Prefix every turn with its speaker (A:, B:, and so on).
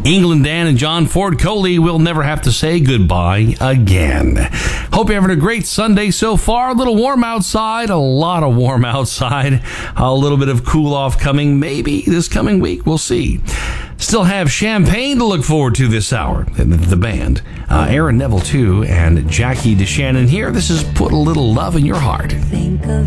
A: England Dan and John Ford Coley will never have to say goodbye again. Hope you're having a great Sunday so far. A little warm outside, a lot of warm outside. A little bit of cool off coming maybe this coming week. We'll see. Still have champagne to look forward to this hour. The band, Aaron Neville too, and Jackie DeShannon here. This is Put a Little Love in Your Heart.